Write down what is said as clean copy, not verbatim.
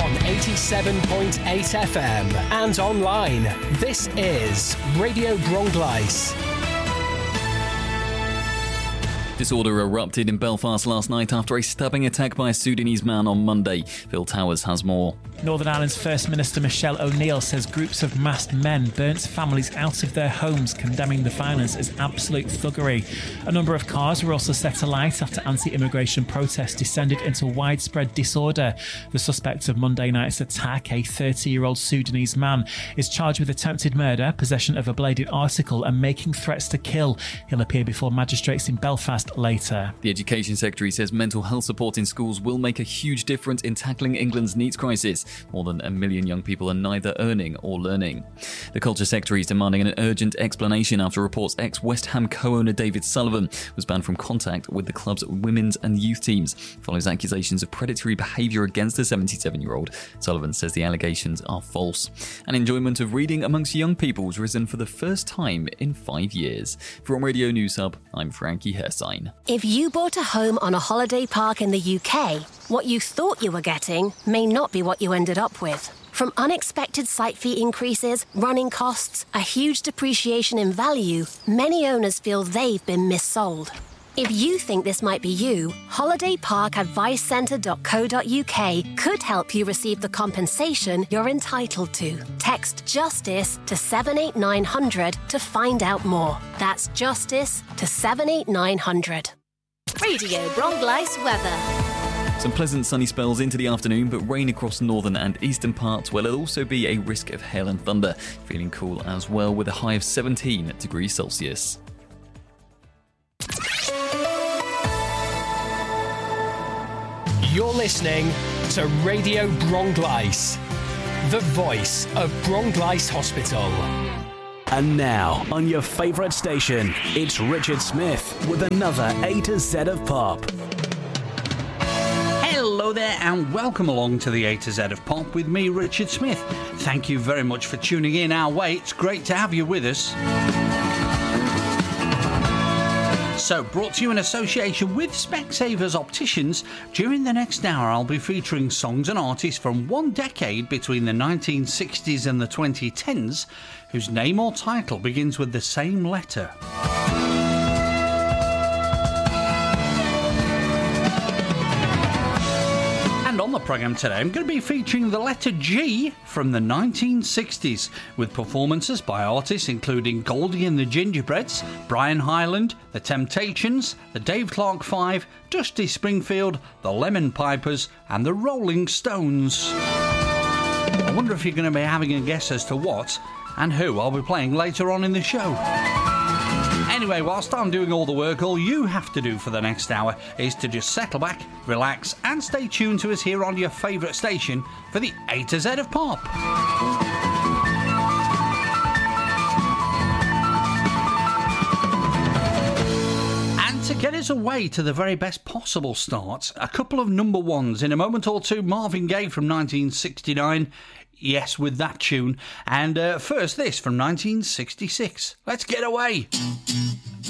on 87.8 FM and online. This is Radio Bronglais. Disorder erupted in Belfast last night after a stabbing attack by a Sudanese man on Monday. Phil Towers has more. Northern Ireland's First Minister Michelle O'Neill says groups of masked men burnt families out of their homes, condemning the violence as absolute thuggery. A number of cars were also set alight after anti-immigration protests descended into widespread disorder. The suspect of Monday night's attack, a 30-year-old Sudanese man, is charged with attempted murder, possession of a bladed article and making threats to kill. He'll appear before magistrates in Belfast later. The Education Secretary says mental health support in schools will make a huge difference in tackling England's NEET crisis. More than 1 million young people are neither earning or learning. The Culture Secretary is demanding an urgent explanation after reports ex-West Ham co-owner David Sullivan was banned from contact with the club's women's and youth teams following accusations of predatory behaviour against the 77-year-old. Sullivan says the allegations are false. And enjoyment of reading amongst young people has risen for the first time in 5 years. From Radio News Hub, I'm Frankie Hersine. If you bought a home on a holiday park in the UK, what you thought you were getting may not be what you ended up with. From unexpected site fee increases, running costs, a huge depreciation in value, many owners feel they've been missold. If you think this might be you, holidayparkadvicecentre.co.uk could help you receive the compensation you're entitled to. Text JUSTICE to 78900 to find out more. That's JUSTICE to 78900. Radio Bronglais weather. Some pleasant sunny spells into the afternoon, but rain across northern and eastern parts, where there'll also be a risk of hail and thunder. Feeling cool as well, with a high of 17 degrees Celsius. You're listening to Radio Bronglais, the voice of Bronglais Hospital. And now, on your favourite station, it's Richard Smith with another A to Z of Pop. Hello there and welcome along to the A to Z of Pop with me, Richard Smith. Thank you very much for tuning in our way. It's great to have you with us. So, brought to you in association with Specsavers Opticians, during the next hour I'll be featuring songs and artists from one decade between the 1960s and the 2010s whose name or title begins with the same letter. And on the programme today, I'm going to be featuring the letter G from the 1960s, with performances by artists including Goldie and the Gingerbreads, Brian Hyland, The Temptations, the Dave Clark Five, Dusty Springfield, the Lemon Pipers, and the Rolling Stones. I wonder if you're going to be having a guess as to what and who I'll be playing later on in the show. Anyway, whilst I'm doing all the work, all you have to do for the next hour is to just settle back, relax, and stay tuned to us here on your favourite station for the A to Z of Pop. And to get us away to the very best possible start, a couple of number ones in a moment or two. Marvin Gaye from 1969. Yes, with that tune. And first, this from 1966. Let's get away.